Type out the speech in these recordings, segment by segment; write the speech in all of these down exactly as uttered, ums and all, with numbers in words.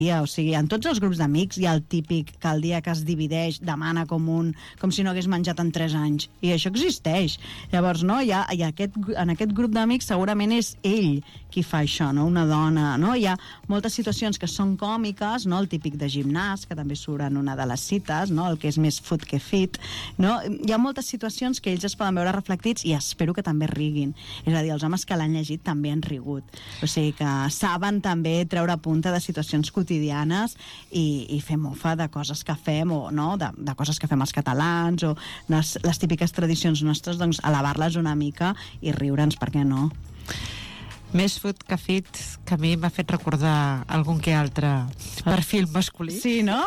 O sigui, en tots els grups d'amics hi ha el típic que el dia que es divideix demana com un, com si no hagués menjat en tres anys, i això existeix. Llavors, no, hi ha, hi ha aquest, en aquest grup d'amics segurament és ell qui fa això, no? Una dona, no? Hi ha moltes situacions que són còmiques, no? El típic de gimnàs, que també surt en una de les cites, no? El que és més food que fit, no? Hi ha moltes situacions que ells es poden veure reflectits i espero que també riguin. És a dir, els homes que l'han llegit també han rigut. O sigui que saben també treure punta de situacions quotidianes quotidianes i, i fer mofa de coses que fem o no, de, de coses que fem els catalans o les, les típiques tradicions nostres, doncs elevar-les una mica i riure'ns, per què no? Més food que fit, que a mi m'ha fet recordar algun que altre perfil masculí. Sí, no?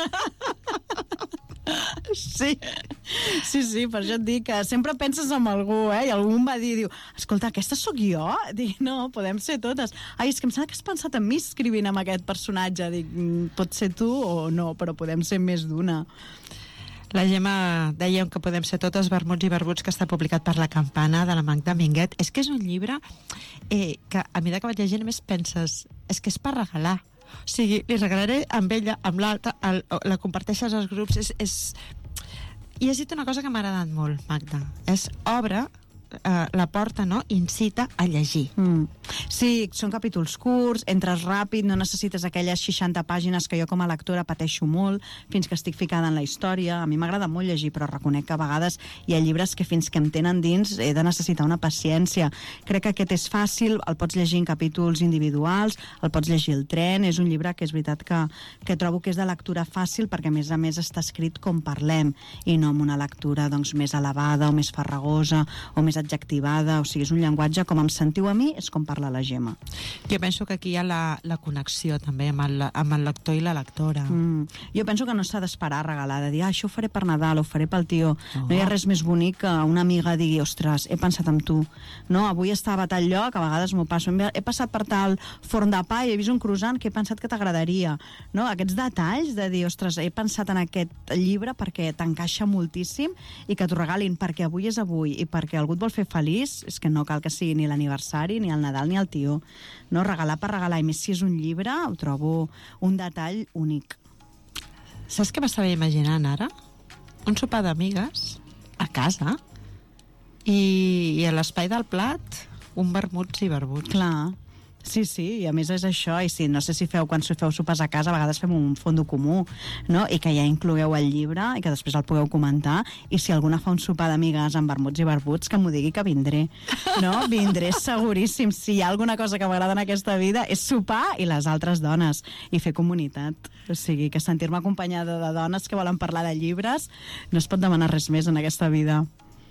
Sí, sí, sí, per això et dic que sempre penses en algú, eh? I algú em va dir, diu, escolta, aquesta sóc jo? Dic, no, podem ser totes. Ai, és que em sembla que has pensat en mi escrivint amb aquest personatge. Dic, pot ser tu o no, però podem ser més d'una. La Gemma dèiem que podem ser totes vermuts i verbuts, que està publicat per La Campana, de la Magda Minguet. És que és un llibre eh, que a mesura que vaig llegint més penses, és que és per regalar. O sigui, li regalaré amb ella, amb l'altra, la comparteixes als grups. És, és... I has dit una cosa que m'ha agradat molt, Magda. És obra, eh, la porta, no?, incita a llegir. Mm. Sí, són capítols curts, entres ràpid, no necessites aquelles seixanta pàgines que jo com a lectora pateixo molt fins que estic ficada en la història. A mi m'agrada molt llegir, però reconec que a vegades hi ha llibres que fins que em tenen dins he de necessitar una paciència. Crec que aquest és fàcil, el pots llegir en capítols individuals, el pots llegir al tren, és un llibre que és veritat que, que trobo que és de lectura fàcil perquè a més a més està escrit com parlem i no amb una lectura doncs, més elevada o més farragosa o més adjectivada, o sigui, és un llenguatge com em sentiu a mi, és com parla la Gemma. Jo penso que aquí hi ha la, la connexió també amb el, amb el lector i la lectora. Mm. Jo penso que no s'ha d'esperar a regalar, de dir, ah, això ho faré per Nadal, ho faré pel tio. Oh. No hi ha res més bonic que una amiga digui, ostres, he pensat en tu. No, avui estava a tal lloc, a vegades m'ho passo, he passat per tal forn de pa i he vist un croissant que he pensat que t'agradaria. No, aquests detalls de dir, ostres, he pensat en aquest llibre perquè t'encaixa moltíssim i que t'ho regalin perquè avui és avui i perquè algú et vol fer feliç, és que no cal que sigui ni l'aniversari, ni el Nadal, ni el tio. No, regalar per regalar, i més si és un llibre, ho trobo un detall únic. Saps què m'estava imaginant ara? Un sopar d'amigues a casa i, i a l'espai del plat un vermuts i verbuts. Clar. Sí, sí, i a més és això, i sí, no sé si feu, quan feu sopars a casa, a vegades fem un fondo comú, no? I que ja inclogueu el llibre i que després el pugueu comentar, i si alguna fa un sopar d'amigues amb vermuts i verbuts, que m'ho digui que vindré, no? Vindré seguríssim. Si hi ha alguna cosa que m'agrada en aquesta vida és sopar i les altres dones, i fer comunitat. O sigui, que sentir-me acompanyada de dones que volen parlar de llibres no es pot demanar res més en aquesta vida.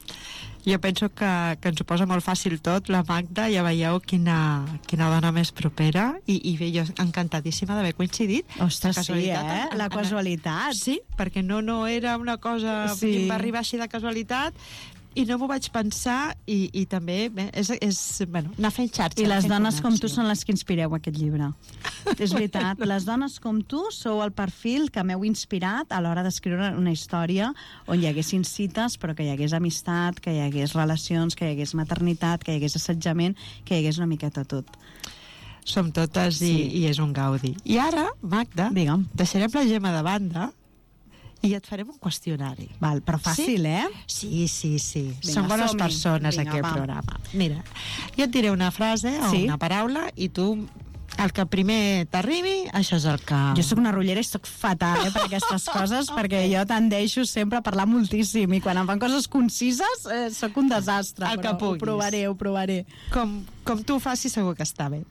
Jo penso que, que ens ho posa molt fàcil tot, la Magda, ja veieu quina, quina dona més propera, i, i bé, jo encantadíssima d'haver coincidit. Ostres, sí, eh? En, la casualitat. Sí, perquè no, no era una cosa sí. que va arribar així de casualitat, i no m'ho vaig pensar, i, i també bé, és, és bueno, anar fent xarxa. I les dones com tu són les que inspireu aquest llibre. És veritat, les dones com tu sou el perfil que m'heu inspirat a l'hora d'escriure una història on hi haguessin cites, però que hi hagués amistat, que hi hagués relacions, que hi hagués maternitat, que hi hagués assetjament, que hi hagués una miqueta tot. Som totes i, sí. i és un gaudi. I ara, Magda, digue'm, deixarem la Gemma de banda i et farem un qüestionari. Val, però fàcil, sí? eh? Sí, sí, sí. Vinga, són bones som-hi. persones, Vinga, aquest va. programa. Mira, jo et diré una frase o sí? una paraula i tu, el que primer t'arribi, això és el que... Jo sóc una rotllera i sóc fatal, eh, per aquestes coses, perquè jo tendeixo sempre a parlar moltíssim i quan em fan coses concises eh, sóc un desastre. El que però puguis. Ho provaré, ho provaré. Com, com tu ho facis segur que està bé.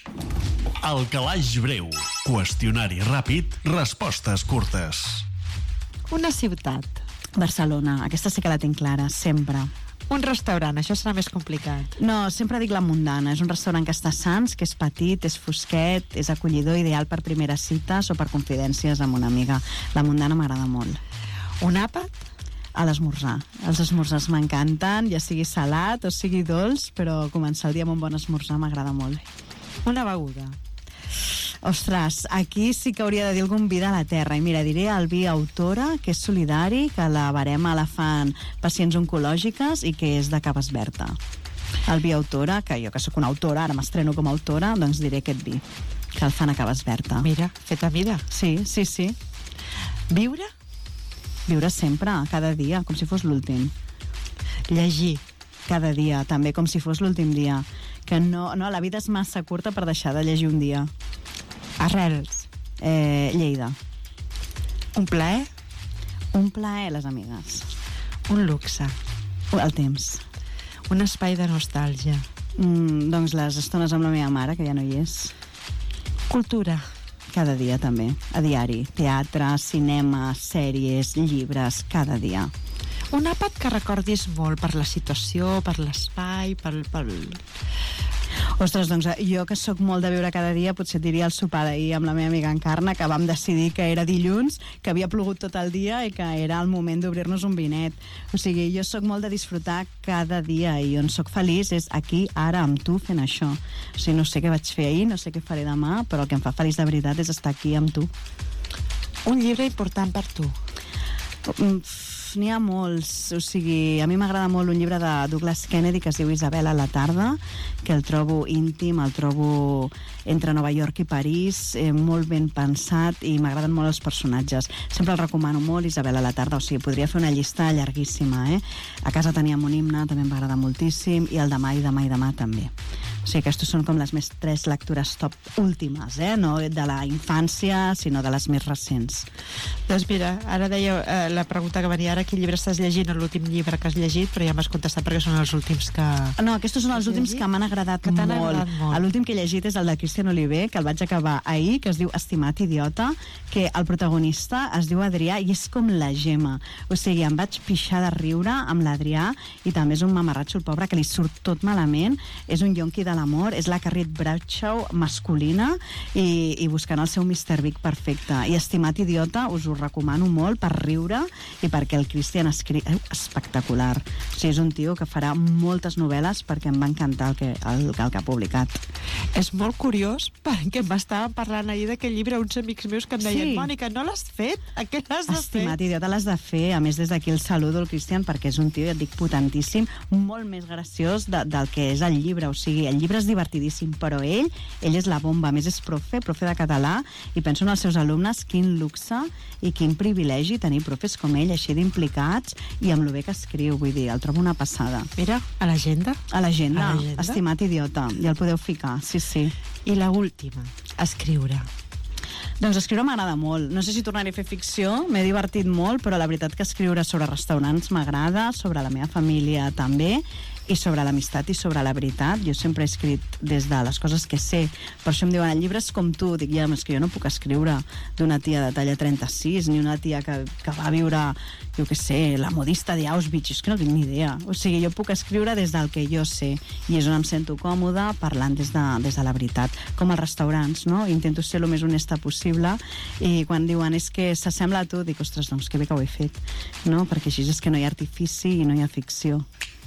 El calaix breu. Qüestionari ràpid, respostes curtes. Una ciutat. Barcelona, aquesta sí que la tinc clara, sempre. Un restaurant, això serà més complicat. No, sempre dic La Mundana. És un restaurant que està a Sants, que és petit, és fosquet, és acollidor, ideal per primeres cites o per confidències amb una amiga. La Mundana m'agrada molt. Un àpat? A l'esmorzar. Els esmorzars m'encanten, ja sigui salat o sigui dolç, però començar el dia amb un bon esmorzar m'agrada molt. Una beguda? Ostres, aquí sí que hauria de dir algun vi de la terra. I mira, diré el vi Autora, que és solidari, que la Barema la fan pacients oncològiques i que és de Caves Berta. El vi Autora, que jo que sóc una autora, ara m'estreno com a autora, doncs diré aquest vi. que el fan a Cava Esberta. Mira, feta mida. Sí, sí, sí. Viure? Viure sempre, cada dia, com si fos l'últim. Llegir? Cada dia, també, com si fos l'últim dia. Que no, no, la vida és massa curta per deixar de llegir un dia. Arrels? Eh, Lleida. Un plaer? Un plaer, les amigues. Un luxe? El temps. Un espai de nostàlgia? Mm, doncs les estones amb la meva mare, que ja no hi és. Cultura? Cada dia, també. A diari. Teatre, cinema, sèries, llibres, cada dia. Un àpat que recordis molt per la situació, per l'espai, pel... pel... Ostres, doncs jo que sóc molt de viure cada dia, potser et diria el sopar d'ahir amb la meva amiga Encarna, que vam decidir que era dilluns, que havia plogut tot el dia i que era el moment d'obrir-nos un vinet. O sigui, jo sóc molt de disfrutar cada dia i on sóc feliç és aquí, ara, amb tu, fent això. O sigui, no sé què vaig fer ahir, no sé què faré demà, però el que em fa feliç de veritat és estar aquí amb tu. Un llibre important per tu? N'hi ha molts, o sigui, a mi m'agrada molt un llibre de Douglas Kennedy que es diu Isabel a la tarda, que el trobo íntim, el trobo entre Nova York i París, eh, molt ben pensat i m'agraden molt els personatges. Sempre el recomano molt, Isabel a la tarda, o sigui, podria fer una llista llarguíssima, eh? A casa teníem un himne, també em va agradar moltíssim, i el demà i demà i demà també. O sigui, aquestes són com les més tres lectures top últimes, eh? No de la infància, sinó de les més recents. Doncs mira, ara deia eh, la pregunta que venia ara, quin llibre estàs llegint, l'últim llibre que has llegit, però ja m'has contestat perquè són els últims que... No, aquests són els últims que m'han agradat que molt. agradat molt. L'últim que he llegit és el de Christian Oliver, que el vaig acabar ahir, que es diu Estimat idiota, que el protagonista es diu Adrià i és com la Gemma. O sigui, em vaig pixar de riure amb l'Adrià i també és un mamarratxo, el pobre, que li surt tot malament. És un yonqui de l'amor, és la Carrie Bradshaw masculina i, i buscant el seu mister Big perfecte. I Estimat idiota us ho recomano molt per riure i perquè el Christian escriu espectacular. O sigui, és un tio que farà moltes novel·les perquè em va encantar el que, el, el que ha publicat. És molt curiós perquè m'estàvem parlant ahir d'aquest llibre uns amics meus que em deien, Sí. Mònica, no l'has fet? A què l'has de fer? Estimat idiota, l'has de fer. A més, des d'aquí el saludo al Christian perquè és un tio, ja et dic, potentíssim, molt més graciós de, del que és el llibre. O sigui, el llibre és divertidíssim, però ell, ell és la bomba. A més, és profe, profe de català, i penso en els seus alumnes, quin luxe i quin privilegi tenir profes com ell, així d'implicats i amb lo bé que escriu, vull dir, el trobo una passada. Mira, a l'agenda. A l'agenda, A l'agenda. Estimat idiota, ja el podeu ficar, sí, sí. I la última, escriure. Doncs escriure m'agrada molt. No sé si tornaré a fer ficció, m'he divertit molt, però la veritat que escriure sobre restaurants m'agrada, sobre la meva família també, i sobre l'amistat i sobre la veritat. Jo sempre he escrit des de les coses que sé. Per això em diuen, el llibre és com tu. Dic, ja, és que jo no puc escriure d'una tia de talla trenta-sis, ni una tia que, que va viure, jo què sé, la modista d'Auschwitz. És que no tinc ni idea. O sigui, jo puc escriure des del que jo sé. I és on em sento còmoda, parlant des de, des de la veritat. Com als restaurants, no? Intento ser el més honesta possible. I quan diuen, és que s'assembla a tu, dic, ostres, doncs que bé que ho he fet. No? Perquè així és que no hi ha artifici i no hi ha ficció.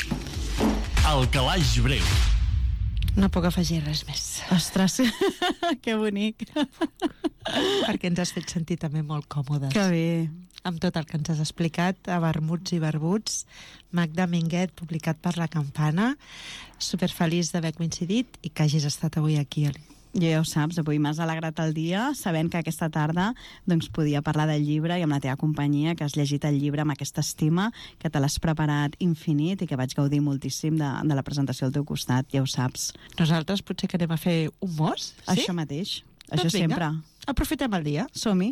El calaix breu. No puc afegir res més. Ostres, que bonic. Perquè ens has fet sentir també molt còmodes. Que bé. Amb tot el que ens has explicat, a Vermuts i Barbuts, Magda Minguet, publicat per La Campana. Superfeliç d'haver coincidit i que hagis estat avui aquí. Ja, ja ho saps, avui m'has alegrat el dia sabent que aquesta tarda doncs, podia parlar del llibre i amb la teva companyia, que has llegit el llibre amb aquesta estima, que te l'has preparat infinit i que vaig gaudir moltíssim de, de la presentació al teu costat, ja ho saps. Nosaltres potser que anem a fer un mos, sí? Això mateix, Doncs això vinga, sempre. Aprofitem el dia. Som-hi.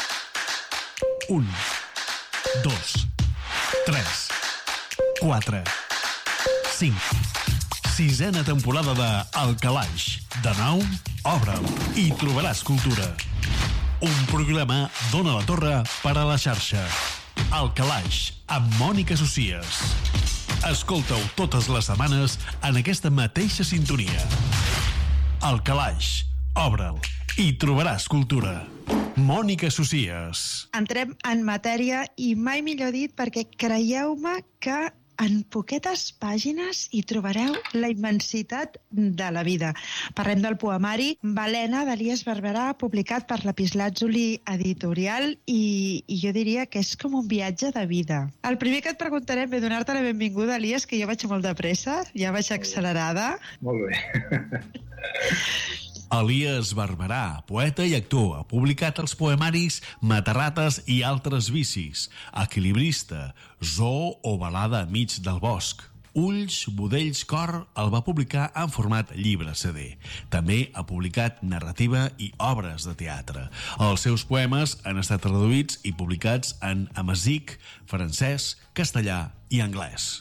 Un, dos, tres, quatre, cinc. Sisena temporada de El Calaix. De nou, obre'l i trobaràs cultura. Un programa d'Ona la Torre per a la xarxa. El Calaix, amb Mònica Socies. Escolta-ho totes les setmanes en aquesta mateixa sintonia. El Calaix, obre'l i trobaràs cultura. Mònica Socies. Entrem en matèria i mai millor dit perquè creieu-me que en poquetes pàgines hi trobareu la immensitat de la vida. Parlem del poemari Balena d'Elies Barberà, publicat per Lapislàtzuli Editorial, i, i jo diria que és com un viatge de vida. El primer que et preguntarem ve donar-te la benvinguda, Elies, que jo vaig molt de pressa, ja vaig accelerada. Molt bé. Elies Barberà, poeta i actor, ha publicat els poemaris Matarrates i altres vicis, Equilibrista, Zoo o balada mig del bosc. Ulls, budells, cor el va publicar en format llibre C D. També ha publicat narrativa i obres de teatre. Els seus poemes han estat traduïts i publicats en amazic, francès, castellà i anglès.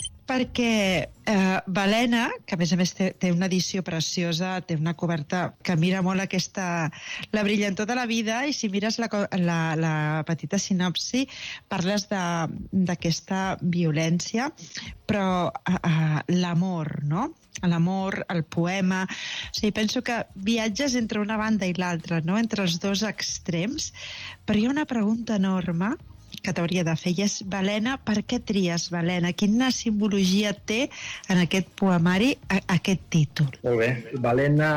Perquè eh, Balena, que a més a més té, té una edició preciosa, té una coberta que mira molt aquesta, la brillantor de la vida, i si mires la, la, la petita sinopsi parles d'aquesta violència, però eh, l'amor, no? L'amor, el poema... O sigui, penso que viatges entre una banda i l'altra, no? Entre els dos extrems, però hi ha una pregunta enorme que t'hauria de fer, i és, Balena, per què tries Balena? Quina simbologia té en aquest poemari a, aquest títol? Molt bé, Balena...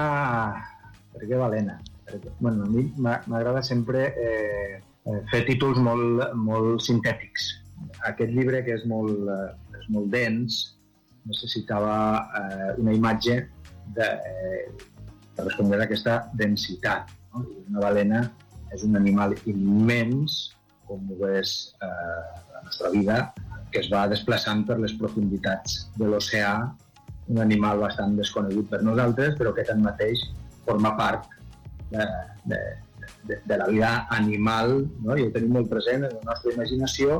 Per què Balena? Perquè, bueno, a mi m'agrada sempre eh, fer títols molt, molt sintètics. Aquest llibre, que és molt, eh, és molt dens, necessitava eh, una imatge de, eh, per respondre a aquesta densitat. No? Una balena és un animal immens, com ho és eh, la nostra vida, que es va desplaçant per les profunditats de l'oceà, un animal bastant desconegut per nosaltres, però que tanmateix forma part de, de, de, de la vida animal, no? I ho tenim molt present en la nostra imaginació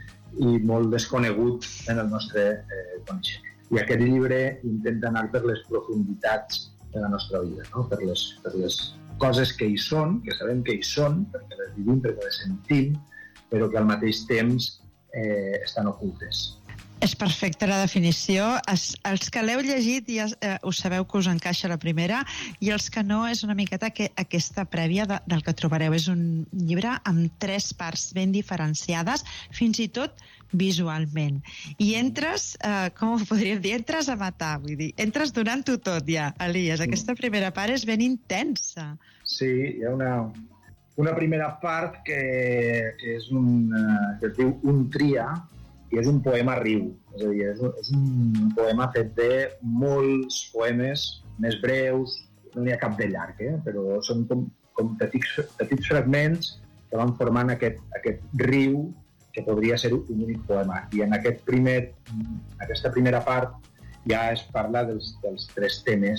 i molt desconegut en el nostre eh, coneixement. I aquest llibre intenta anar per les profunditats de la nostra vida, no? per, les, per les coses que hi són, que sabem que hi són, perquè les vivim, perquè les sentim, però que al mateix temps eh, estan ocultes. És perfecta la definició. Es, els que l'heu llegit ja eh, us sabeu que us encaixa la primera, i els que no, és una miqueta que, aquesta prèvia de, del que trobareu. És un llibre amb tres parts ben diferenciades, fins i tot visualment. I entres, eh, com ho podríem dir, entres a matar, vull dir, entres donant-ho tot ja, Elies. Aquesta primera part és ben intensa. Sí, hi ha una... Una primera part que, que, és un, uh, que es diu Un tria, i és un poema riu. És a dir, és un, és un poema fet de molts poemes més breus, no n'hi ha cap de llarg, eh? Però són com, com petits, petits fragments que van formant aquest, aquest riu que podria ser un únic poema. I en aquest primer, aquesta primera part ja es parla dels, dels tres temes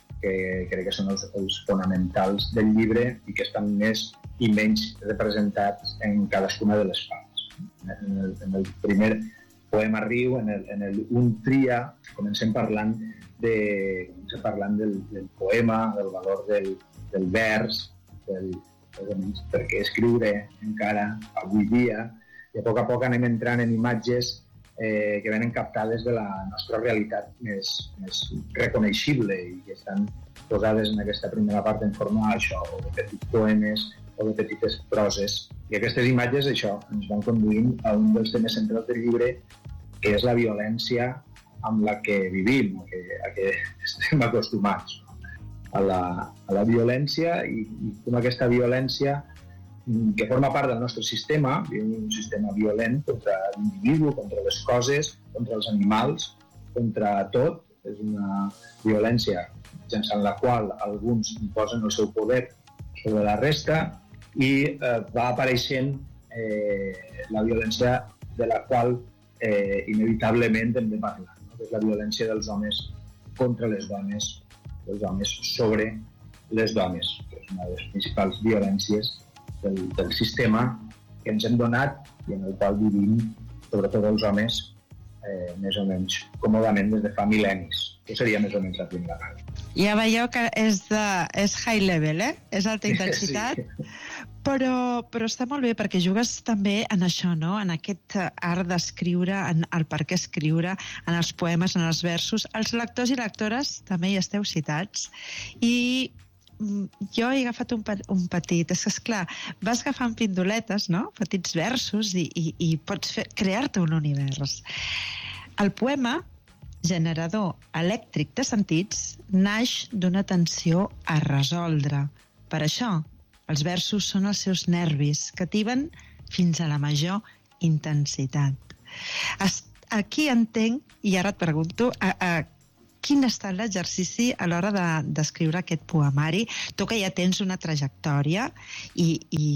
que crec que són els, els fonamentals del llibre i que estan més i menys representats en cadascuna de les parts. En el, en el primer poema riu, en el, en el Un tria, comencem parlant, de, comencem parlant del, del poema, del valor del, del vers, del, del, per què escriure encara avui dia, i a poc a poc anem entrant en imatges Eh, que venen captades de la nostra realitat més, més reconeixible i que estan posades en aquesta primera part en forma això, o de petits poemes o de petites proses. I aquestes imatges, això, ens van conduint a un dels temes centrals del llibre, que és la violència amb la que vivim, a que, a que estem acostumats, no? a, la, a la violència i, i com aquesta violència que forma part del nostre sistema, un sistema violent contra l'individu, contra les coses, contra els animals, contra tot. És una violència mitjançant la qual alguns imposen el seu poder sobre la resta i eh, va apareixent eh, la violència de la qual eh, inevitablement hem de parlar, no? Que és la violència dels homes contra les dones, dels homes sobre les dones, que és una de les principals violències Del, del sistema que ens hem donat i en el qual vivim, sobretot els homes, eh, més o menys còmodament des de fa mil·lennis. Això seria més o menys la primera part. Ja veieu que és, de, és high level, eh? És alta intensitat, sí. però, però està molt bé perquè jugues també en això, no? En aquest art d'escriure, en el per què escriure, en els poemes, en els versos. Els lectors i lectores també hi esteu citats. I jo he agafat un, un petit... És que, esclar, vas agafant pindoletes, no? Petits versos, i, i, i pots fer, crear-te un univers. El poema, generador elèctric de sentits, naix d'una tensió a resoldre. Per això, els versos són els seus nervis, que tiben fins a la major intensitat. Aquí entenc, i ara et pregunto, a, a quin ha estat l'exercici a l'hora de, d'escriure aquest poemari? Tu que ja tens una trajectòria i, i,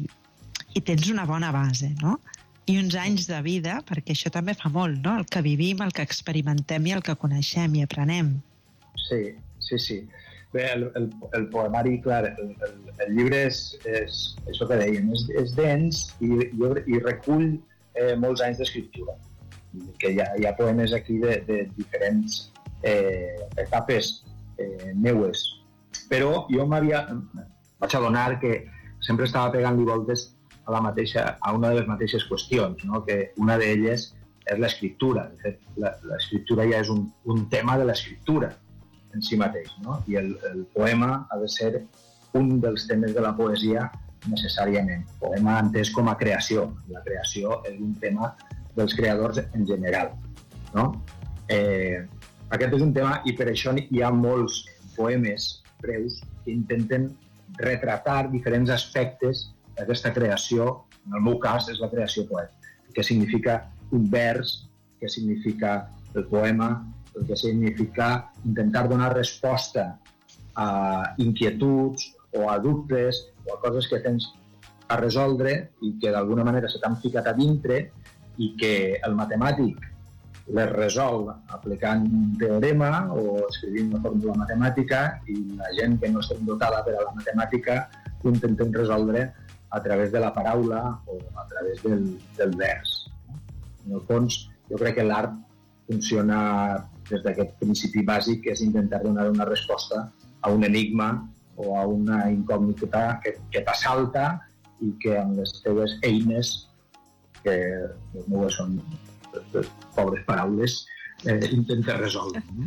i tens una bona base, no? I uns anys de vida, perquè això també fa molt, no? El que vivim, el que experimentem i el que coneixem i aprenem. Sí, sí, sí. Bé, el, el, el poemari, clar, el, el, el llibre és, és això que dèiem, és, és dens i, i, i recull eh, molts anys d'escriptura. Que hi ha, hi ha poemes aquí de, de diferents eh, etapes eh, meues. Però jo m'havia, vaig adonar que sempre estava pegant-li voltes a, la mateixa, a una de les mateixes qüestions, no? Que una d'elles és l'escriptura. De fet, la, l'escriptura ja és un, un tema de l'escriptura en si mateix, no? I el, el poema ha de ser un dels temes de la poesia necessàriament. El poema entès com a creació. La creació és un tema dels creadors en general, no? Eh, aquest és un tema i per això hi ha molts poemes breus que intenten retratar diferents aspectes d'aquesta creació. En el meu cas és la creació poètica. Què significa un vers, què significa el poema, el que significa intentar donar resposta a inquietuds o a dubtes o a coses que tens a resoldre i que d'alguna manera se t'han ficat a dintre i que el matemàtic les resol aplicant un teorema o escrivint una fórmula matemàtica i la gent que no estem dotada per a la matemàtica ho intentem resoldre a través de la paraula o a través del, del vers. En el fons, jo crec que l'art funciona des d'aquest principi bàsic, que és intentar donar una resposta a un enigma o a una incògnita que, que t'assalta i que amb les teves eines, que les meves són les pobres paraules, eh, intenta resoldre. No?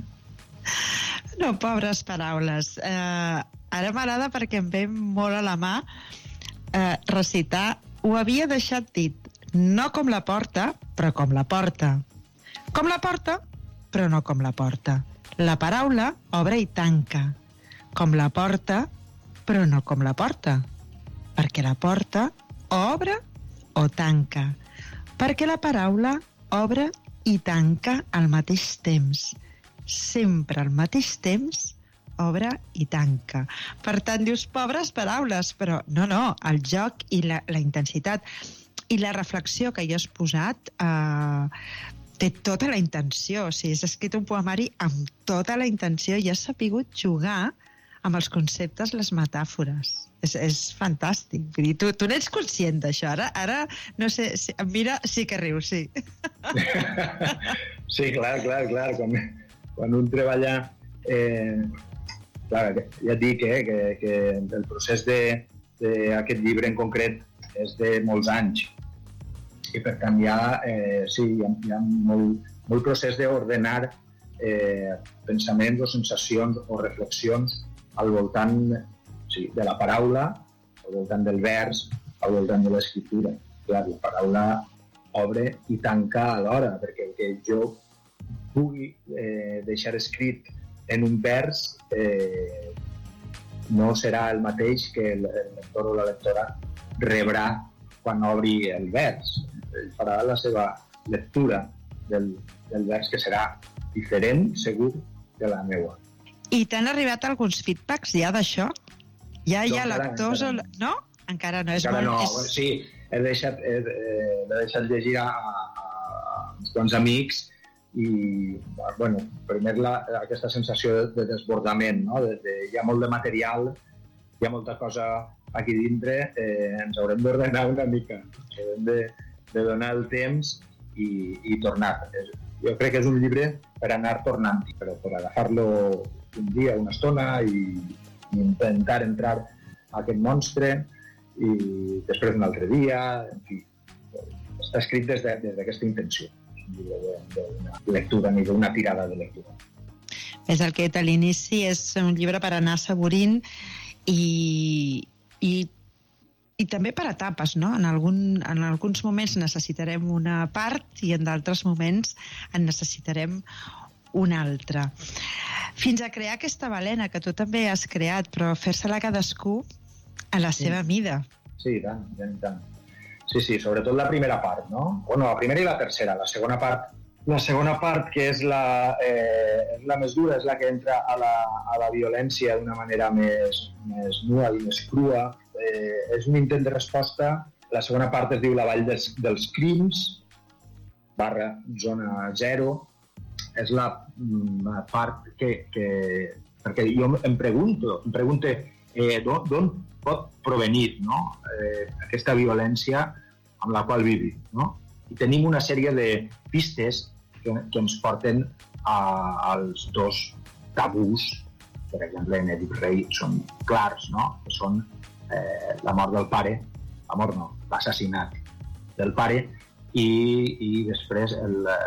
No, pobres paraules. Eh, ara m'agrada perquè em ve molt a la mà eh, recitar. Ho havia deixat dit, no com la porta, però com la porta. Com la porta, però no com la porta. La paraula obre i tanca. Com la porta, però no com la porta. Perquè la porta obre o tanca. Perquè la paraula obre i tanca al mateix temps. Sempre al mateix temps obre i tanca. Per tant, dius, pobres paraules, però no, no, el joc i la, la intensitat i la reflexió que hi has posat eh, té tota la intenció. O sigui, has escrit un poemari amb tota la intenció i has sapigut jugar amb els conceptes, les metàfores. És, és fantàstic. Vull dir, tu, tu n'ets conscient d'això. Ara, ara, no sé, si, mira, sí que rius, sí. Sí, clar, clar, clar. Quan, quan un treballa... Eh, clar, ja et dic eh, que, que el procés d'aquest llibre en concret és de molts anys. I per tant hi ha, eh, sí, hi ha, hi ha molt, molt procés d'ordenar eh, pensaments o sensacions o reflexions al voltant sí, de la paraula, al voltant del vers, al voltant de l'escriptura. Clar, la paraula obre i tanca alhora, perquè el que jo pugui eh, deixar escrit en un vers eh, no serà el mateix que el, el lector o la lectora rebrà quan obri el vers. Ell farà la seva lectura del, del vers, que serà diferent, segur, de la meua. I t'han arribat alguns feedbacks ja d'això? Ja hi ha no, lectors encara, o... No? Encara no. És encara molt... no. És... Sí, he deixat, he, he deixat llegir a, a, a uns quants amics i, bueno, primer la, aquesta sensació de, de desbordament, no? De, de, hi ha molt de material, hi ha molta cosa aquí dintre, eh, ens haurem d'ordenar una mica, ens haurem de, de donar el temps i, i tornar. Jo crec que és un llibre per anar tornant, però per agafar-lo un dia, una estona i, i intentar entrar a aquest monstre i després un altre dia, en fi, està escrit des de, des d'aquesta intenció, d'una lectura ni d'una tirada de lectura. És el que he dit a l'inici, és un llibre per anar assaborint i, i, i també per etapes, no? En, algun, en alguns moments necessitarem una part i en d'altres moments en necessitarem una altra. Fins a crear aquesta balena que tu també has creat, però fer-se-la cadascú a la seva sí. mida. Sí, i tant, i tant. Sí, sí, sobretot la primera part, no? Bueno, la primera i la tercera. La segona part La segona part, que és la, eh, la més dura, és la que entra a la, a la violència d'una manera més, més nua i més crua. Eh, és un intent de resposta. La segona part es diu La vall dels, dels crims, barra zona zero. És la, la part que, que... Perquè jo em pregunto, em pregunto eh, d'on pot provenir, no? eh, aquesta violència amb la qual vivim, no? I tenim una sèrie de pistes que, que ens porten a, als dos tabús, per exemple, en Èdip Rei, són clars, no? Que són eh, la mort del pare, la mort no, l'assassinat del pare i, i després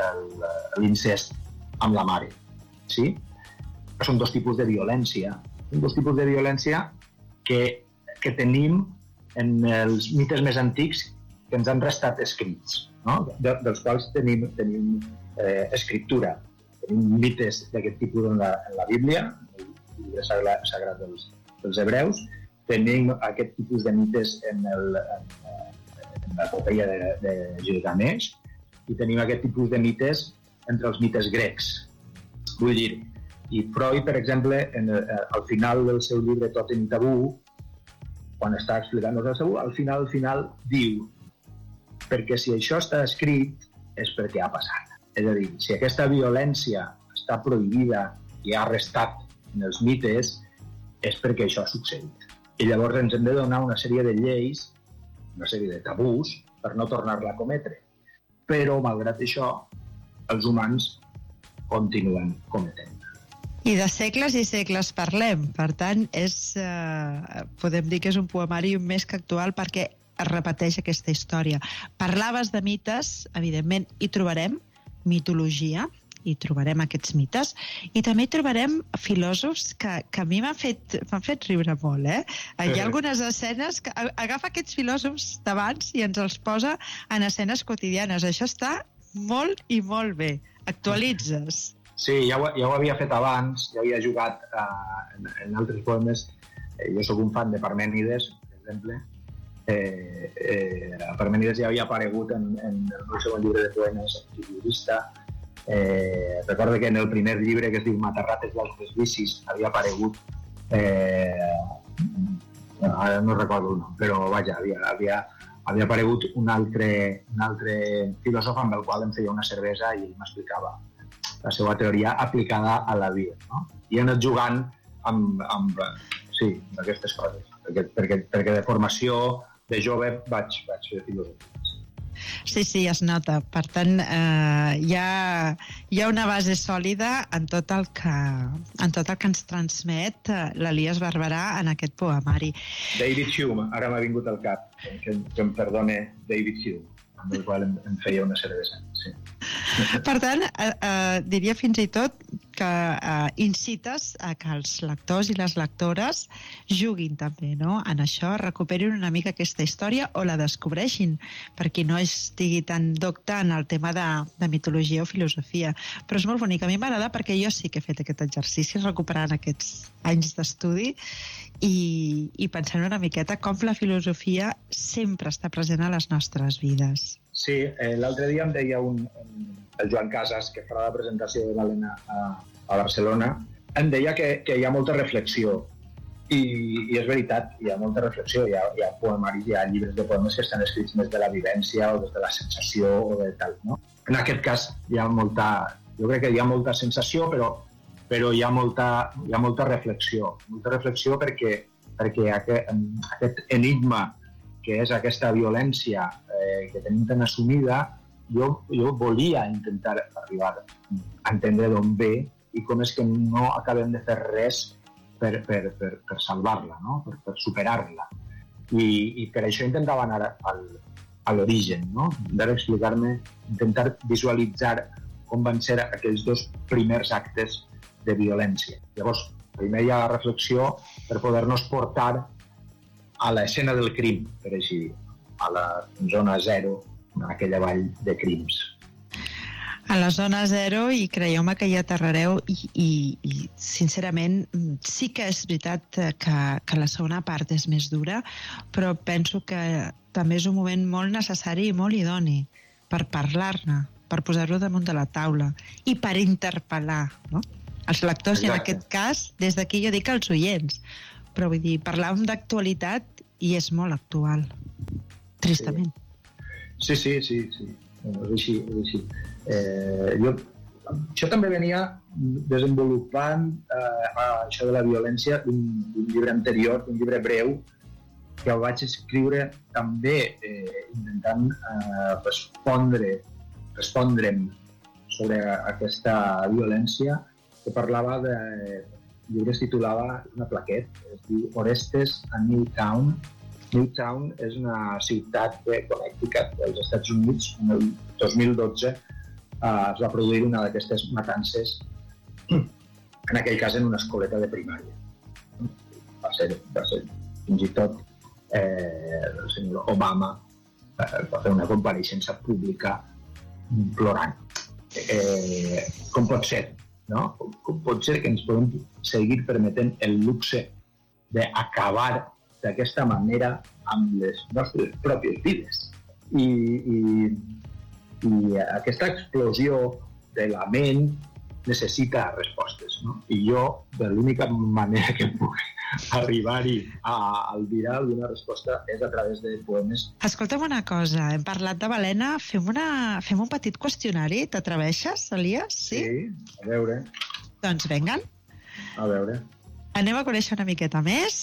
l'incest amb la mare, sí? Són dos tipus de violència, són dos tipus de violència que, que tenim en els mites més antics que ens han restat escrits, no? De, dels quals tenim, tenim eh, escriptura. Tenim mites d'aquest tipus en la, en la Bíblia, el llibre sagrat, sagrat dels, dels hebreus, tenim aquest tipus de mites en, el, en, en l'epopeia de, de Gilgamesh i tenim aquest tipus de mites entre els mites grecs. Vull dir, i Freud, per exemple, en el, al final del seu llibre Tòtem i Tabú, quan està explicant-nos el seu, al final, al final, diu perquè si això està escrit és perquè ha passat. És a dir, si aquesta violència està prohibida i ha restat en els mites, és perquè això ha succeït. I llavors ens hem de donar una sèrie de lleis, una sèrie de tabús, per no tornar-la a cometre. Però, malgrat això, els humans continuen cometent. I de segles i segles parlem. Per tant, és, eh, podem dir que és un poemari més que actual perquè es repeteix aquesta història. Parlaves de mites, evidentment, hi trobarem mitologia, hi trobarem aquests mites, i també hi trobarem filòsofs que, que a mi m'han fet, m'han fet riure molt, eh? Hi ha algunes escenes que agafa aquests filòsofs d'abans i ens els posa en escenes quotidianes. Això està molt i molt bé. Actualitzes. Sí, ja ho, ja ho havia fet abans, ja havia jugat uh, en, en altres poemes. Eh, jo sóc un fan de Parmènides, per exemple. Eh, eh, Parmènides ja havia aparegut en, en el meu segon llibre de poemes, Equilibrista. Eh, recordo que en el primer llibre, que es diu Matarrates i altres vicis, havia aparegut, eh, ara no recordo el nom, però vaja, havia, havia, havia aparegut un altre, un altre filòsof amb el qual em feia una cervesa i ell m'explicava la seva teoria aplicada a la vida, no? I he anat jugant amb, amb, sí, amb aquestes coses, perquè, perquè, perquè de formació de jove vaig, vaig fer filosofia. Sí, sí, es nota. Per tant, eh, hi, ha, hi ha una base sòlida en tot el que, en tot el que ens transmet eh, l'Elias Barberà en aquest poemari. David Hume, ara m'ha vingut al cap, que, que em perdone David Hume, amb el qual em, em feia una cervesa. Sí. Per tant, eh, eh, diria fins i tot que eh, incites a que els lectors i les lectores juguin també, no?, en això, recuperin una mica aquesta història o la descobreixin, per qui no estigui tan docte en el tema de, de mitologia o filosofia. Però és molt bonic, a mi m'agrada perquè jo sí que he fet aquest exercici recuperant aquests anys d'estudi i, i pensant una miqueta com la filosofia sempre està present a les nostres vides. Sí, eh, l'altre dia em deia un, un, el Joan Casas, que farà la presentació de l'Helena a, a Barcelona, em deia que, que hi ha molta reflexió. I, i és veritat, hi ha molta reflexió. Hi ha, hi ha poemaris, hi ha llibres de poemes que estan escrits des de la vivència o des de la sensació o de tal, no? En aquest cas hi ha molta... Jo crec que hi ha molta sensació, però, però hi ha molta, hi ha molta reflexió. Molta reflexió perquè, perquè aquest, aquest enigma que és aquesta violència eh, que tenim tan assumida, jo, jo volia intentar arribar a entendre d'on ve i com és que no acabem de fer res per, per, per, per salvar-la, no? per, per superar-la. I, I per això intentava anar al, a l'origen, no? Intentar explicar-me, intentar visualitzar com van ser aquells dos primers actes de violència. Llavors, primer hi ha la reflexió per poder-nos portar a l'escena del crim, per així dir, a la zona zero, en aquella vall de crims. A la zona zero, i creieu-me que hi aterrareu, i, i, i sincerament sí que és veritat que, que la segona part és més dura, però penso que també és un moment molt necessari i molt idoni per parlar-ne, per posar-ho damunt de la taula i per interpel·lar, no? Els lectors, i en aquest cas, des d'aquí jo dic els oients, però vull dir, parlàvem d'actualitat i és molt actual, tristament. Sí, sí, sí, sí. No, és així, és així. Eh, jo, això també venia desenvolupant eh, això de la violència d'un llibre anterior, d'un llibre breu, que el vaig escriure també eh, intentant eh, respondre, respondre'm sobre aquesta violència, que parlava de... El llibre es titulava una plaquet, es diu Orestes a Newtown. Newtown és una ciutat de Connecticut dels Estats Units. En el dos mil dotze eh, es va produir una d'aquestes matances, en aquell cas en una escoleta de primària. Va ser, va ser fins i tot eh, el senyor Obama eh, va fer una compareixença pública plorant. Eh, com pot ser? No? Com, com pot ser que ens podem seguir permetent el luxe d'acabar d'aquesta manera amb les nostres pròpies vides? I, i, i aquesta explosió de la ment necessita respostes, no? I jo, de l'única manera que puc arribar-hi a albirar alguna resposta és a través de poemes. Escolta'm una cosa, hem parlat de Balena, fem, una, fem un petit qüestionari, t'atreveixes, Elias? Sí? Sí, a veure. Doncs venguen. A veure. Anem a conèixer una miqueta més.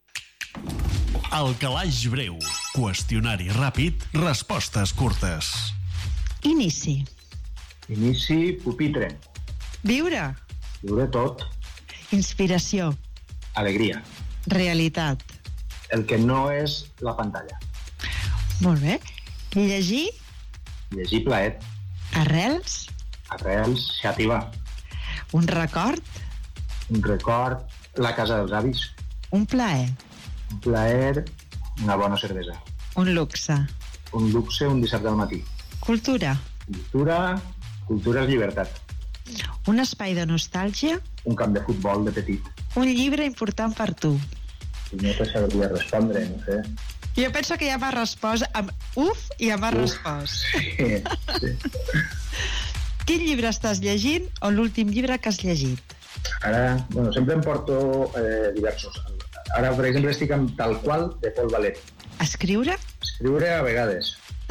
El calaix breu. Qüestionari ràpid, respostes curtes. Inici. Inici, pupitre. Viure. Viure tot. Inspiració. Alegria. Realitat. El que no és la pantalla. Molt bé. Llegir. Llegir plaer. Arrels. Arrels, xàtiva. Un record. Un record, la casa dels avis. Un plaer. Un plaer, una bona cervesa. Un luxe. Un luxe, un dissabte al matí. Cultura. Cultura, cultura és llibertat. Un espai de nostàlgia. Un camp de futbol de petit. Un llibre important per tu. I no te sabria respondre, no sé. Jo penso que ja m'ha respost amb uf i ja m'ha respost. Sí, sí. Quin llibre estàs llegint o l'últim llibre que has llegit? Ara, bueno, sempre em porto eh, diversos. Ara, per exemple, estic amb Tal qual, de Paul Valéry. Escriure? Escriure a vegades.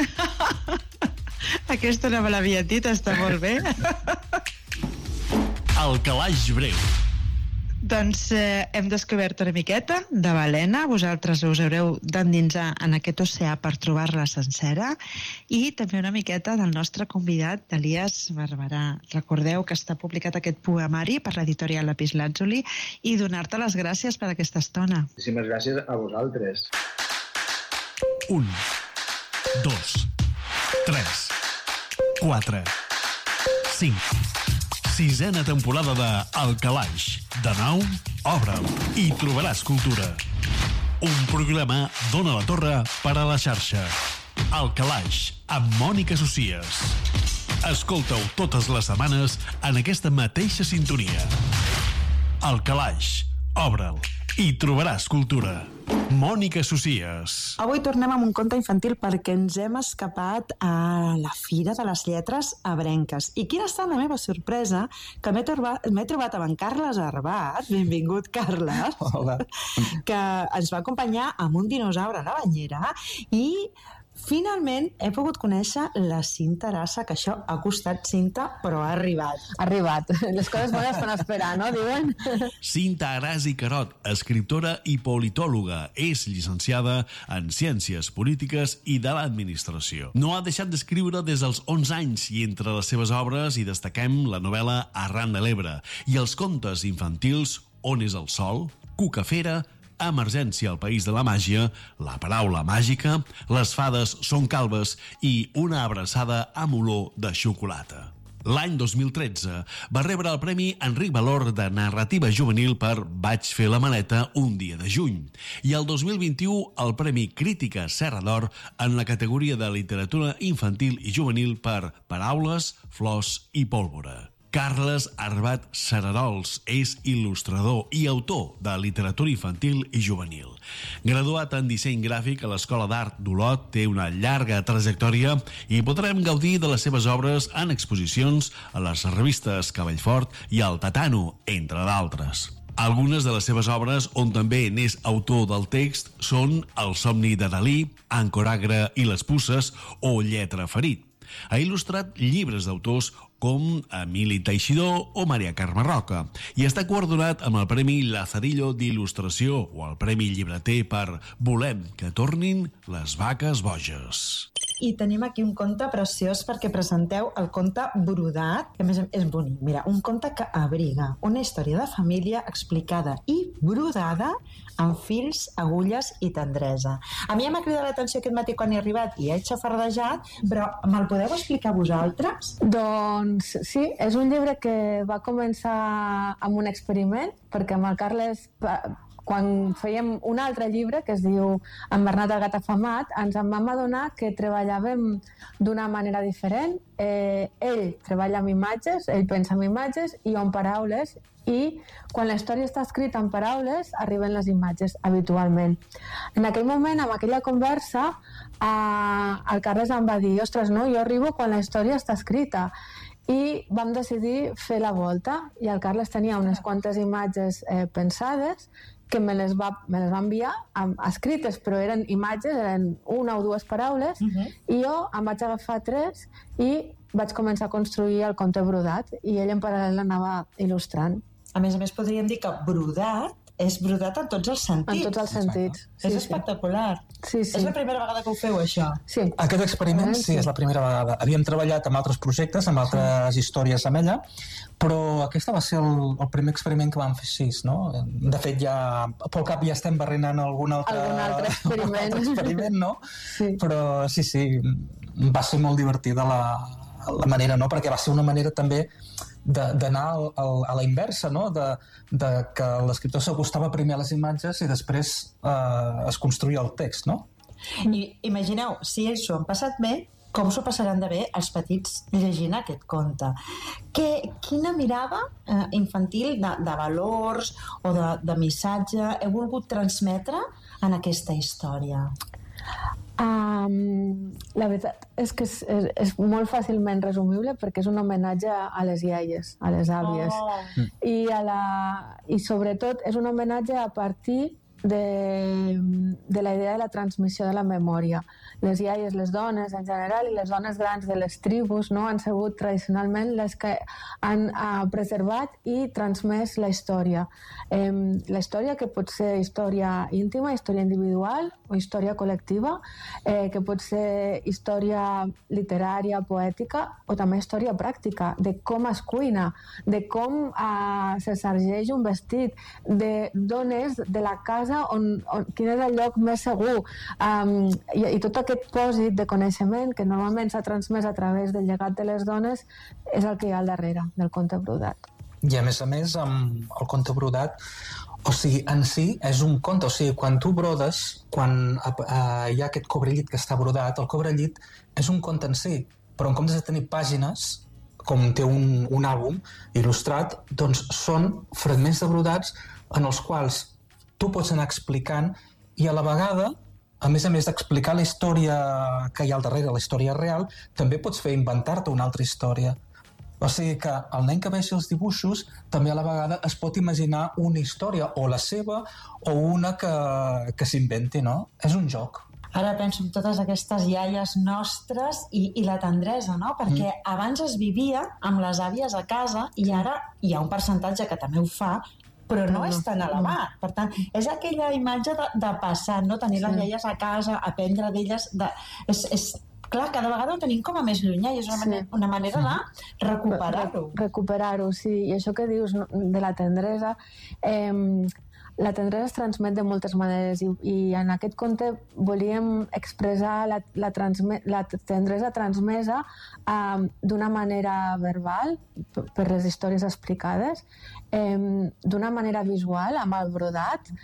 Aquesta no me l'havia dit, està molt bé. El calaix breu. Doncs eh, hem descobert una miqueta de Balena, vosaltres us haureu d'endinsar en aquest oceà per trobar-la sencera, i també una miqueta del nostre convidat, Elias Barberà. Recordeu que està publicat aquest poemari per l'editorial Lapislàtzuli i donar-te les gràcies per aquesta estona. Moltíssimes gràcies a vosaltres. Un, dos, tres, quatre, cinc. Sisena temporada de El Calaix. De nou, obre'l i trobaràs cultura. Un programa d'Ona la Torre per a la xarxa. El Calaix, amb Mònica Socies. Escolta-ho totes les setmanes en aquesta mateixa sintonia. El Calaix, obre'l i trobaràs cultura. Mònica Socies. Avui tornem amb un conte infantil perquè ens hem escapat a la Fira de les Lletres Ebrenques. I quina ha estat la meva sorpresa, que m'he trobat, m'he trobat amb en Carles Arbat, benvingut Carles, hola, que ens va acompanyar amb un dinosaure a la banyera, i finalment he pogut conèixer la Cinta Arassa, que això ha costat, Cinta, però ha arribat. Ha arribat. Les coses bones fan esperar, no? Diuen? Cinta Arasa i Carot, escriptora i politòloga, és llicenciada en Ciències Polítiques i de l'Administració. No ha deixat d'escriure des dels onze anys i entre les seves obres hi destaquem la novel·la Arran de l'Ebre i els contes infantils On és el sol, Cucafera, Emergència al País de la Màgia, La paraula màgica, Les fades són calbes i Una abraçada amb olor de xocolata. L'any dos mil tretze va rebre el Premi Enric Valor de Narrativa Juvenil per Vaig fer la maleta un dia de juny i el dos mil vint-i-u el Premi Crítica Serra d'Or en la categoria de Literatura Infantil i Juvenil per Paraules, flors i pólvora. Carles Arbat Cerarols és il·lustrador i autor de literatura infantil i juvenil. Graduat en disseny gràfic a l'Escola d'Art d'Olot, té una llarga trajectòria i podrem gaudir de les seves obres en exposicions a les revistes Cavallfort i el Tatano, entre d'altres. Algunes de les seves obres, on també n'és autor del text, són El somni de Dalí, Ancoragre i les Puces o Lletra ferit. Ha il·lustrat llibres d'autors com Emili Teixidor o Maria Carme Roca i està guardonat amb el Premi Lazarillo d'il·lustració o el Premi Llibreter per Volem que tornin les vaques boges. I tenim aquí un conte preciós perquè presenteu el conte Brodat, que a més és bonic. Mira, un conte que abriga una història de família explicada i brodada amb fils, agulles i tendresa. A mi m'ha cridat l'atenció aquest matí quan he arribat i he xafardejat, però me'l podeu explicar vosaltres? Doncs sí, és un llibre que va començar amb un experiment, perquè amb el Carles, quan fèiem un altre llibre que es diu En Bernat el gat afamat, ens en vam adonar que treballàvem d'una manera diferent. Eh, ell treballa amb imatges, ell pensa en imatges i jo en paraules, i quan la història està escrita en paraules arriben les imatges habitualment. En aquell moment, amb aquella conversa, eh, el Carles em va dir: ostres, no, jo arribo quan la història està escrita. I vam decidir fer la volta i el Carles tenia unes quantes imatges eh, pensades que me les, va, me les va enviar amb, escrites, però eren imatges, eren una o dues paraules, uh-huh. i jo em vaig agafar tres i vaig començar a construir el conte brodat i ell en paral·lel l'anava il·lustrant. A més a més, podríem dir que brodat és brodat en tots els sentits. En tots els sentits. Sí, és sí. espectacular. Sí, sí. És la primera vegada que ho feu, això? Sí. Aquest experiment, sí, és la primera vegada. Havíem treballat amb altres projectes, amb altres sí. històries amb ella, però aquest va ser el, el primer experiment que vam fer així, no? De fet, ja pel cap ja estem barrenant algun altre, algun altre experiment, altre experiment no? Sí. Però sí, sí, va ser molt divertida la, la manera, no? Perquè va ser una manera també d'anar a la inversa, no? de, de que l'escriptor s'acostava primer a les imatges i després eh, es construïa el text, no? I imagineu, si ells s'ho han passat bé, com s'ho passaran de bé els petits llegint aquest conte. Que, quina mirada eh, infantil de, de valors o de, de missatge heu volgut transmetre en aquesta història? Um, la veritat és que és, és, és molt fàcilment resumible perquè és un homenatge a les iaies, a les àvies. Oh. I, a la, i sobretot és un homenatge a partir de, de la idea de la transmissió de la memòria. Les iaies, les dones en general i les dones grans de les tribus, no, han sigut tradicionalment les que han uh, preservat i transmès la història. Eh, la història que pot ser història íntima, història individual o història col·lectiva, eh, que pot ser història literària, poètica o també història pràctica, de com es cuina, de com uh, se sargeix un vestit, de d'on és de la casa, on, on, quin és el lloc més segur, um, i, i tot aquest pòsit de coneixement que normalment s'ha transmès a través del llegat de les dones és el que hi ha al darrere del conte brodat. I a més a més, amb el conte brodat, o sigui, en si és un conte, o sigui, quan tu brodes, quan uh, hi ha aquest cobrellit que està brodat, el cobrellit és un conte en si, però en comptes de tenir pàgines, com té un, un àlbum il·lustrat, doncs són fragments de brodats en els quals tu pots anar explicant i a la vegada, a més a més d'explicar la història que hi ha al darrere, la història real, també pots fer inventar-te una altra història. O sigui que el nen que vegi els dibuixos també a la vegada es pot imaginar una història, o la seva, o una que, que s'inventi, no? És un joc. Ara penso en totes aquestes iaies nostres i, i la tendresa, no? Perquè mm. abans es vivia amb les àvies a casa i ara hi ha un percentatge que també ho fa, però no, no és tan elevat. Per tant, és aquella imatge de, de passat, no? Tenir sí. les iaies a casa, aprendre d'elles... De... És, és... Clar, cada vegada ho tenim com a més llunyà i és una, sí. manera, una manera de recuperar-ho. Recuperar-ho, sí. I això que dius de la tendresa... Eh, la tendresa es transmet de moltes maneres i, i en aquest conte volíem expressar la, la, transme, la tendresa transmesa eh, d'una manera verbal, per les històries explicades, eh, d'una manera visual, amb el brodat,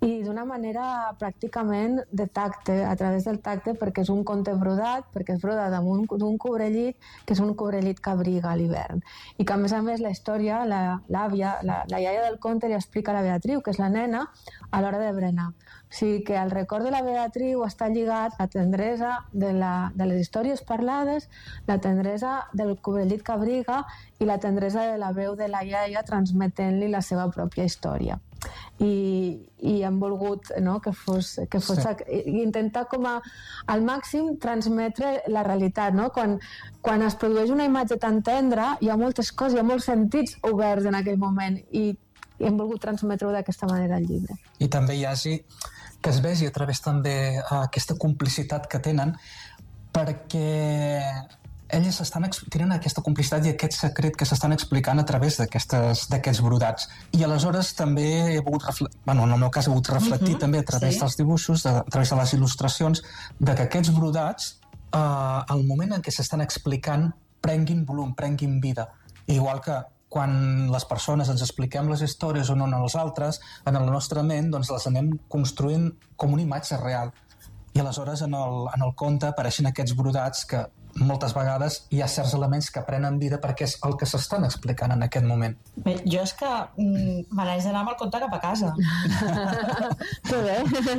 i d'una manera pràcticament de tacte, a través del tacte, perquè és un conte brodat, perquè és brodat damunt d'un cobrellit, que és un cobrellit que abriga a l'hivern. I que, a més a més, la història, l'àvia, la, la, la iaia del conte li explica a la Beatriu, que és la nena, a l'hora de berenar. O sigui que el record de la Beatriu està lligat a la tendresa de, la, de les històries parlades, la tendresa del cobrellit que abriga i la tendresa de la veu de la iaia transmetent-li la seva pròpia història. I, i hem volgut, no, que fos, que fos sí. intentar com a, al màxim transmetre la realitat, no? Quan, quan es produeix una imatge tan tendra hi ha moltes coses, hi ha molts sentits oberts en aquell moment i, i hem volgut transmetre-ho d'aquesta manera al llibre. I també hi hagi que es vegi a través també aquesta complicitat que tenen, perquè elles estan, tenen aquesta complicitat i aquest secret que s'estan explicant a través d'aquests brodats. I aleshores també he volgut reflectir, bueno, en el meu cas he volgut reflectir uh-huh, també a través sí. dels dibuixos, de, a través de les il·lustracions, de que aquests brodats, eh, al moment en què s'estan explicant, prenguin volum, prenguin vida. Igual que quan les persones ens expliquem les històries o no a les altres, en el nostre ment doncs les anem construint com una imatge real. I aleshores en el, en el conte apareixen aquests brodats que moltes vegades hi ha certs elements que prenen vida perquè és el que s'estan explicant en aquest moment. Bé, jo és que mm, me l'haig d'anar amb el conte cap a casa. Tu bé?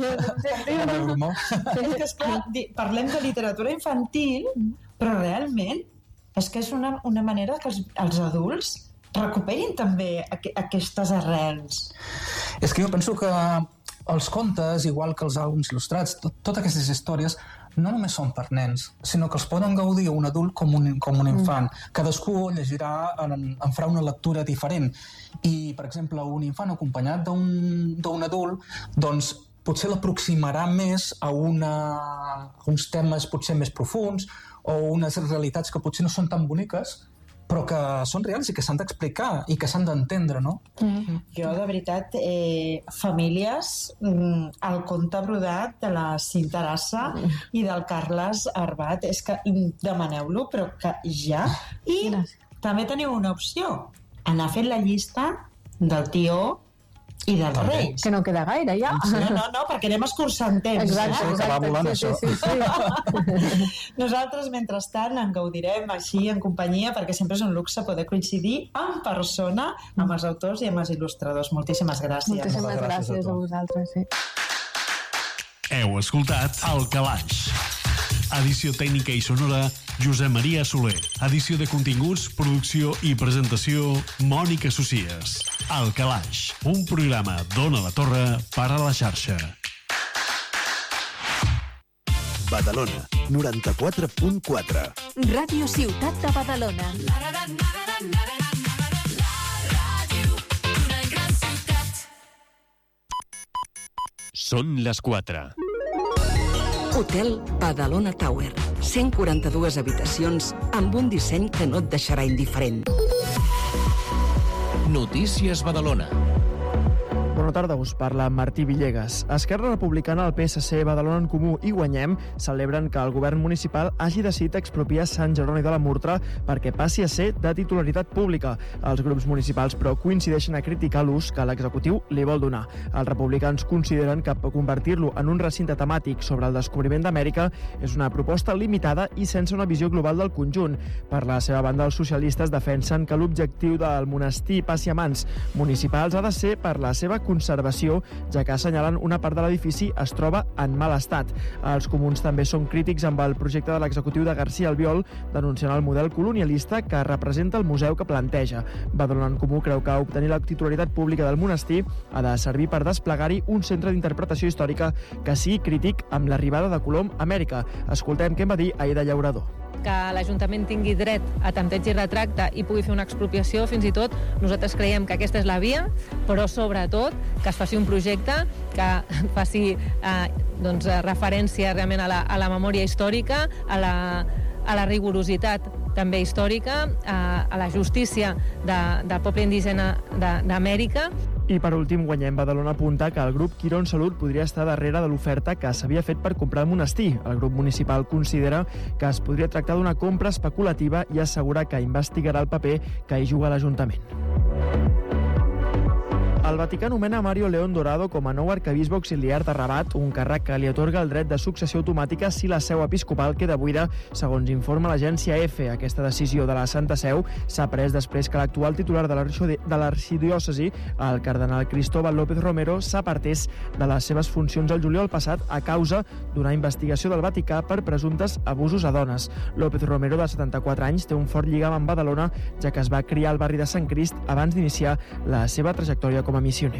És que, esclar, parlem de literatura infantil, però realment és que és una, una manera que els, els adults recuperin també aqu aquestes arrels. És que jo penso que els contes, igual que els àlbums il·lustrats, tot, totes aquestes històries no només són per nens, sinó que els poden gaudir un adult com un, com un infant. Mm. Cadascú llegirà, en, en farà una lectura diferent. I, per exemple, un infant acompanyat d'un adult, doncs potser l'aproximarà més a, una, a uns temes potser més profuns o unes realitats que potser no són tan boniques, però que són reals i que s'han d'explicar i que s'han d'entendre, no? Mm. Jo, de veritat, eh, famílies, mm, el conte brodat de la Cinta Arassa mm. i del Carles Arbat, és que demaneu-lo, però que ja. I Gràcies. També teniu una opció, anar fent la llista del tió i dels Reis. Que no queda gaire, ja. No, no, no, perquè anem escurçant temps. Exacte, eh? exacte. Va volant, sí, sí, sí, sí. Nosaltres, mentrestant, en gaudirem així en companyia, perquè sempre és un luxe poder coincidir en persona amb els autors i amb els il·lustradors. Moltíssimes gràcies. Moltíssimes gràcies a, a vosaltres, sí. Heu escoltat El Calaix. Edició tècnica i sonora, Josep Maria Soler. Edició de continguts, producció i presentació, Mònica Socies. El Calaix, un programa d'Ona la Torre per a la xarxa. Badalona, noranta-quatre punt quatre. Ràdio Ciutat de Badalona. Són les quatre. Hotel Badalona Tower. cent quaranta-dues habitacions amb un disseny que no et deixarà indiferent. Notícies Badalona. Bona tarda, us parla Martí Villegas. Esquerra Republicana, el P S C, Badalona en Comú i Guanyem celebren que el govern municipal hagi decidit expropiar Sant Jeroni de la Murtra perquè passi a ser de titularitat pública. Els grups municipals, però, coincideixen a criticar l'ús que l'executiu li vol donar. Els republicans consideren que convertir-lo en un recinte temàtic sobre el descobriment d'Amèrica és una proposta limitada i sense una visió global del conjunt. Per la seva banda, els socialistes defensen que l'objectiu del monestir passi a mans municipals ha de ser per la seva conservació, ja que assenyalen una part de l'edifici es troba en mal estat. Els comuns també són crítics amb el projecte de l'executiu de García Albiol, denunciant el model colonialista que representa el museu que planteja. Badalona en Comú creu que obtenir la titularitat pública del monestir ha de servir per desplegar-hi un centre d'interpretació històrica que sigui crític amb l'arribada de Colom a Amèrica. Escoltem què en va dir Aida Llaurador. Que l'Ajuntament tingui dret a tanteig i retracte i pugui fer una expropiació, fins i tot nosaltres creiem que aquesta és la via, però sobretot que es faci un projecte que faci eh, doncs, referència realment a la, a la memòria històrica, a la, a la rigorositat també històrica, a, a la justícia de, del poble indígena d'Amèrica. I per últim, Guanyem Badalona apunta que el grup Quirón Salut podria estar darrere de l'oferta que s'havia fet per comprar el monestir. El grup municipal considera que es podria tractar d'una compra especulativa i assegura que investigarà el paper que hi juga l'Ajuntament. El Vaticà nomena Mario León Dorado com a nou arquebisbe auxiliar de Rabat, un càrrec que li atorga el dret de successió automàtica si la seu episcopal queda buida, segons informa l'agència EFE. Aquesta decisió de la Santa Seu s'ha pres després que l'actual titular de l'arxidiòcesi, el cardenal Cristóbal López Romero, s'apartés de les seves funcions el juliol passat a causa d'una investigació del Vaticà per presumptes abusos a dones. López Romero, de setanta-quatre anys, té un fort lligam amb Badalona, ja que es va criar al barri de Sant Crist abans d'iniciar la seva trajectòria com a missioner.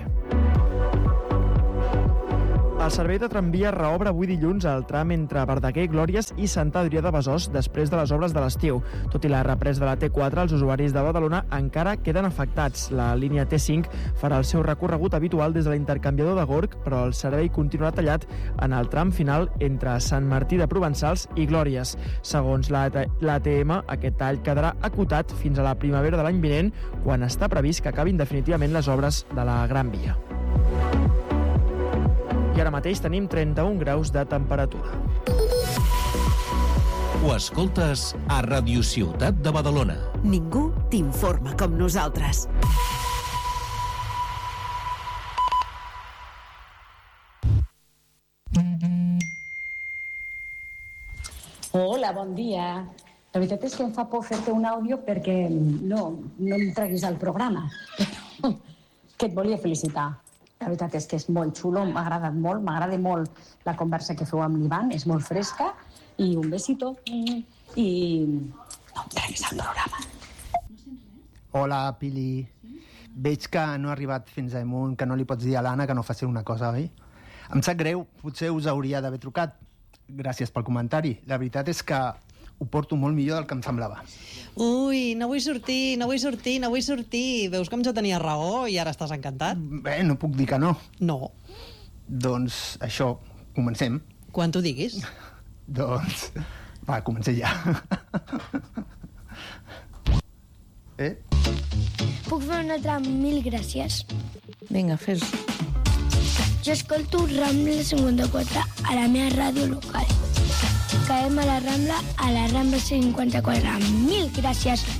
El servei de tramvia reobre avui dilluns el tram entre Verdaguer, Glòries i Sant Adrià de Besòs després de les obres de l'estiu. Tot i la represa de la T quatre, els usuaris de Badalona encara queden afectats. La línia T cinc farà el seu recorregut habitual des de l'intercanviador de Gorg, però el servei continuarà tallat en el tram final entre Sant Martí de Provençals i Glòries. Segons l'A T M, aquest tall quedarà acotat fins a la primavera de l'any vinent, quan està previst que acabin definitivament les obres de la Gran Via. I ara mateix tenim trenta-un graus de temperatura. Ho escoltes a Radio Ciutat de Badalona. Ningú t'informa com nosaltres. Hola, bon dia. La veritat és que em fa por fer-te un àudio perquè no, no em treguis al programa. Que et volia felicitar. La veritat és que és molt xulo, m'ha agradat molt, m'agrada molt la conversa que feu amb l'Ivan, és molt fresca, i un besito, i no em treguis al programa. Hola, Pili. Veig que no ha arribat fins a amunt, que no li pots dir a l'Anna que no faci una cosa, oi? Em sap greu, potser us hauria d'haver trucat. Gràcies pel comentari. La veritat és que ho porto molt millor del que em semblava. Ui, no vull sortir, no vull sortir, no vull sortir. Veus com jo tenia raó i ara estàs encantat? Bé, no puc dir que no. No. Doncs això, comencem. Quan tu diguis. Doncs, va, comencem ja. Eh? Puc fer un altre mil gràcies? Vinga, fes. Jo escolto Rambla cinquanta-quatre a la meva ràdio local. Caem a la Rambla, a la Rambla cinquanta-quatre. Mil gràcies.